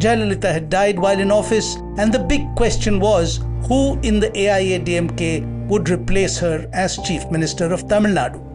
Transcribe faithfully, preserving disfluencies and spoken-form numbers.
Jayalalitha had died while in office, and the big question was who in the A I A D M K would replace her as Chief Minister of Tamil Nadu.